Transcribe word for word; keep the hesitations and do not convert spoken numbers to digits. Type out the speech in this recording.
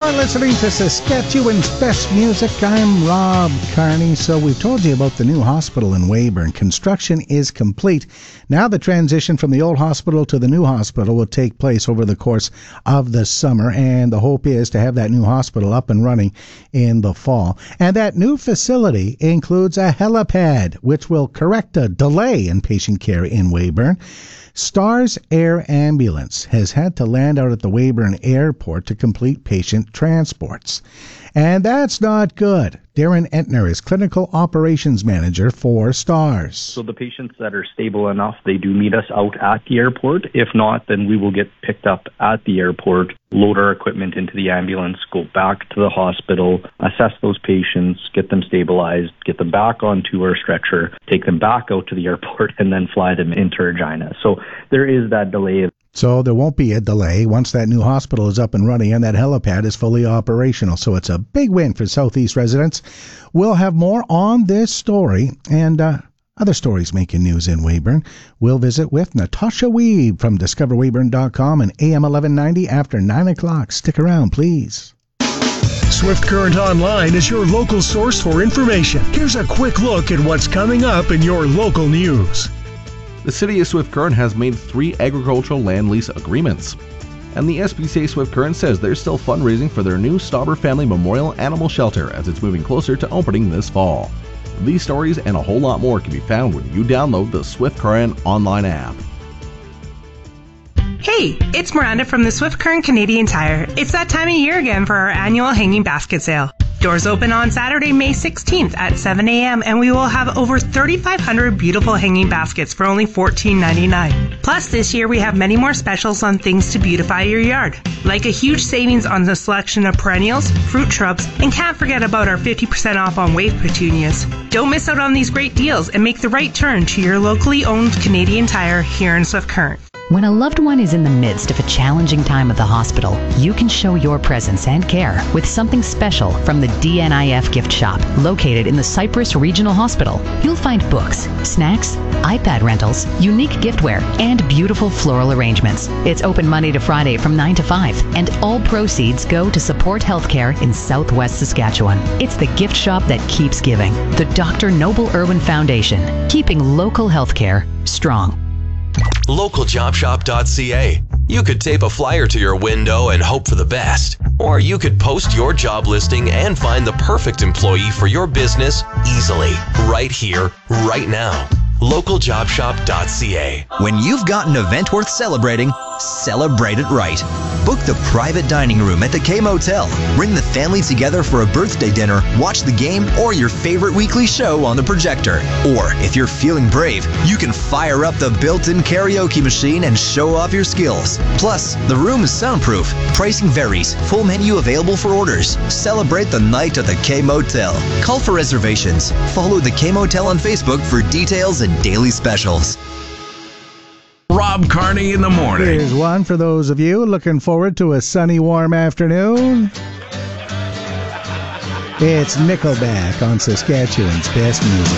You're listening to Saskatchewan's Best Music. I'm Rob Carney. So we've told you about the new hospital in Weyburn. Construction is complete. Now the transition from the old hospital to the new hospital will take place over the course of the summer, and the hope is to have that new hospital up and running in the fall. And that new facility includes a helipad, which will correct a delay in patient care in Weyburn. Stars Air Ambulance has had to land out at the Weyburn Airport to complete patient transports. And that's not good. Darren Entner is Clinical Operations Manager for Stars. So the patients that are stable enough, they do meet us out at the airport. If not, then we will get picked up at the airport, load our equipment into the ambulance, go back to the hospital, assess those patients, get them stabilized, get them back onto our stretcher, take them back out to the airport, and then fly them into Regina. So there is that delay. So there won't be a delay once that new hospital is up and running and that helipad is fully operational. So it's a big win for Southeast residents. We'll have more on this story and uh, other stories making news in Weyburn. We'll visit with Natasha Weeb from discover weyburn dot com and A M eleven ninety after nine o'clock. Stick around, please. Swift Current Online is your local source for information. Here's a quick look at what's coming up in your local news. The City of Swift Current has made three agricultural land lease agreements. And the S P C A Swift Current says they're still fundraising for their new Stauber Family Memorial Animal Shelter as it's moving closer to opening this fall. These stories and a whole lot more can be found when you download the Swift Current online app. Hey, it's Miranda from the Swift Current Canadian Tire. It's that time of year again for our annual hanging basket sale. Doors open on Saturday, May sixteenth at seven a.m. and we will have over thirty-five hundred beautiful hanging baskets for only fourteen ninety-nine. Plus, this year we have many more specials on things to beautify your yard, like a huge savings on the selection of perennials, fruit shrubs, and can't forget about our fifty percent off on wave petunias. Don't miss out on these great deals and make the right turn to your locally owned Canadian Tire here in Swift Current. When a loved one is in the midst of a challenging time at the hospital, you can show your presence and care with something special from the D N I F gift shop located in the Cypress Regional Hospital. You'll find books, snacks, iPad rentals, unique giftware, and beautiful floral arrangements. It's open Monday to Friday from nine to five, and all proceeds go to support healthcare in Southwest Saskatchewan. It's the gift shop that keeps giving. The Doctor Noble Irwin Foundation, keeping local healthcare strong. local job shop dot c a. You could tape a flyer to your window and hope for the best. Or you could post your job listing and find the perfect employee for your business easily, right here, right now. local job shop dot c a. When you've got an event worth celebrating, celebrate it right. Book the private dining room at the K-Motel. Bring the family together for a birthday dinner, watch the game, or your favorite weekly show on the projector. Or, if you're feeling brave, you can fire up the built-in karaoke machine and show off your skills. Plus, the room is soundproof. Pricing varies. Full menu available for orders. Celebrate the night at the K-Motel. Call for reservations. Follow the K-Motel on Facebook for details and daily specials. Rob Carney in the morning. Here's one for those of you looking forward to a sunny, warm afternoon. It's Nickelback on Saskatchewan's Best Music.